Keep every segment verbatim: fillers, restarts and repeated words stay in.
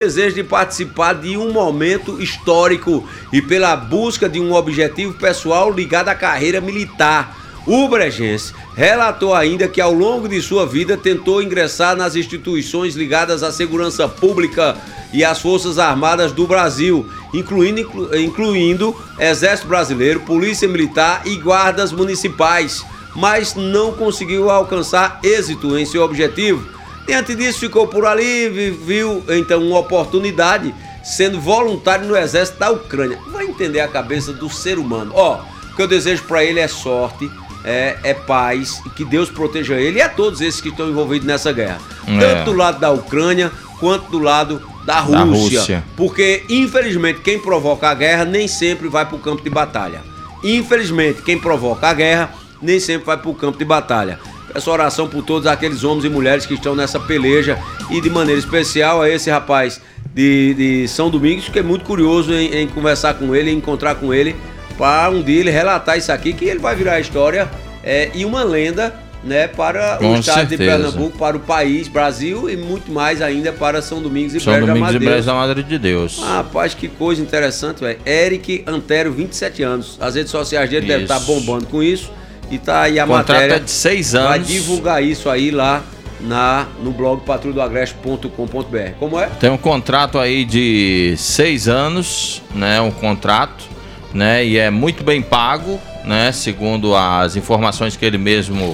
desejo de participar de um momento histórico e pela busca de um objetivo pessoal ligado à carreira militar. O brejense relatou ainda que ao longo de sua vida tentou ingressar nas instituições ligadas à segurança pública e às Forças Armadas do Brasil, incluindo, inclu, incluindo Exército Brasileiro, Polícia Militar e guardas municipais, mas não conseguiu alcançar êxito em seu objetivo. Diante disso, ficou por ali e viu então uma oportunidade sendo voluntário no exército da Ucrânia. Vai entender a cabeça do ser humano. Ó, o que eu desejo para ele é sorte, é, é paz, e que Deus proteja ele e a todos esses que estão envolvidos nessa guerra. É. Tanto do lado da Ucrânia quanto do lado da Rússia, da Rússia. Porque, infelizmente, quem provoca a guerra nem sempre vai para o campo de batalha. Infelizmente, quem provoca a guerra nem sempre vai para o campo de batalha. Essa oração por todos aqueles homens e mulheres que estão nessa peleja e de maneira especial a esse rapaz de, de São Domingos. Fiquei muito curioso em, em conversar com ele, em encontrar com ele, para um dia ele relatar isso aqui, que ele vai virar história é, e uma lenda, né, para com o estado certeza. de Pernambuco, para o país, Brasil e muito mais ainda para São Domingos e São Brejo da Domingos Madre e Brejo da Madre de Deus. Ah, rapaz, que coisa interessante, velho. Eric Antero, vinte e sete anos. As redes sociais dele devem estar bombando com isso. E tá aí a contrato matéria. É de seis anos. Vai divulgar isso aí lá na, no blog patrulha do agreste ponto com ponto b r. Como é? Tem um contrato aí de seis anos, né? Um contrato, né? E é muito bem pago, né? Segundo as informações que ele mesmo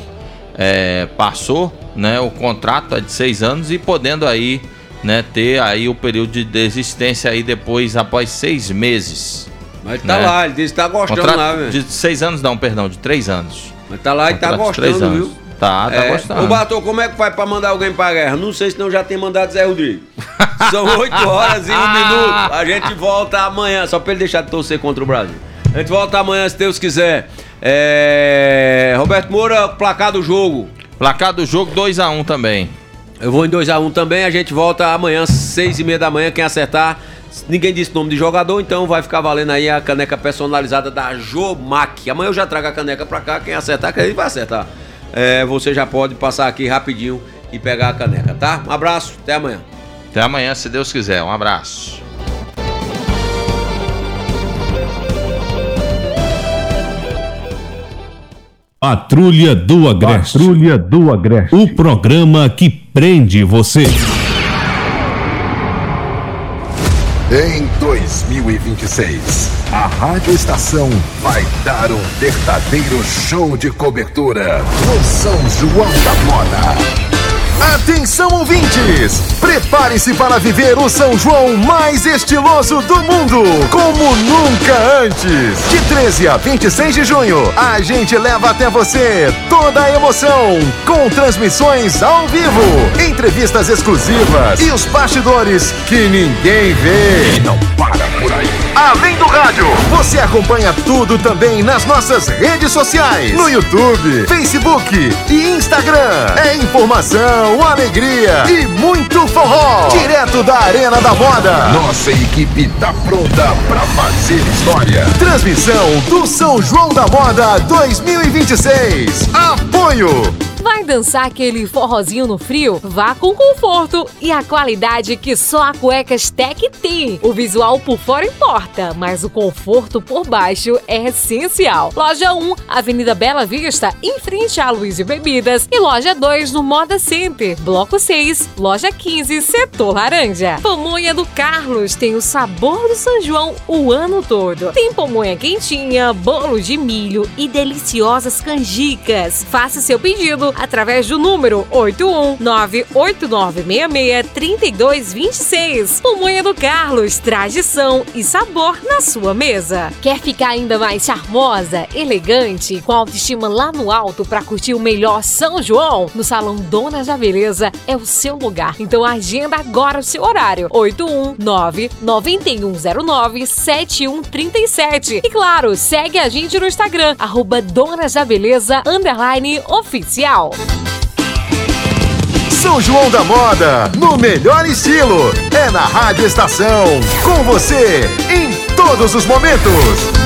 é, passou, né? O contrato é de seis anos e podendo aí, né? Ter aí o período de desistência aí depois, após seis meses. Mas tá, né? Lá, ele disse que tá gostando. Contrato lá, velho. De seis anos não, perdão, de três anos. Mas tá lá e tá gostando, viu? Tá, tá é. gostando. Ô, Bartô, como é que faz pra mandar alguém pra guerra? Não sei se não já tem mandado Zé Rodrigo. São oito horas e um minuto. A gente volta amanhã, só pra ele deixar de torcer contra o Brasil. A gente volta amanhã, se Deus quiser. É... Roberto Moura, placar do jogo. Placar do jogo dois a um também. Eu vou em dois a um também, a gente volta amanhã, seis e meia da manhã, quem acertar. Ninguém disse nome de jogador, então vai ficar valendo aí a caneca personalizada da Jomac. Amanhã eu já trago a caneca pra cá, quem acertar, que ele vai acertar. É, você já pode passar aqui rapidinho e pegar a caneca, tá? Um abraço, até amanhã. Até amanhã, se Deus quiser. Um abraço. Patrulha do Agreste. Patrulha do Agreste. O programa que prende você. Em dois mil e vinte e seis, a Rádio Estação vai dar um verdadeiro show de cobertura no São João da Moda. Atenção, ouvintes! Prepare-se para viver o São João mais estiloso do mundo, como nunca antes. De treze a vinte e seis de junho, a gente leva até você toda a emoção, com transmissões ao vivo, entrevistas exclusivas e os bastidores que ninguém vê. E não para por aí. Além do rádio, você acompanha tudo também nas nossas redes sociais, no YouTube, Facebook e Instagram. É informação, alegria e muito forró, direto da Arena da Moda. Nossa equipe tá pronta pra fazer história. Transmissão do São João da Moda dois mil e vinte e seis. Apoio. Vai dançar aquele forrozinho no frio? Vá com conforto e a qualidade que só a Cuecas Tech tem. O visual por fora importa, mas o conforto por baixo é essencial. Loja um, Avenida Bela Vista, em frente à Luiz Bebidas. E Loja dois, no Moda Center. Bloco seis, Loja quinze, Setor Laranja. Pamonha do Carlos tem o sabor do São João o ano todo. Tem pamonha quentinha, bolo de milho e deliciosas canjicas. Faça seu pedido através do número oito um nove oito nove seis seis três dois dois seis. Pamonha do Carlos, tradição e sabor na sua mesa. Quer ficar ainda mais charmosa, elegante, com a autoestima lá no alto para curtir o melhor São João? No Salão Donas da Beleza é o seu lugar. Então agenda agora o seu horário. oito um nove nove um zero nove sete um três sete. E claro, segue a gente no Instagram, arroba Donas da Beleza, underline oficial. São João da Moda, no melhor estilo. É na Rádio Estação, com você em todos os momentos.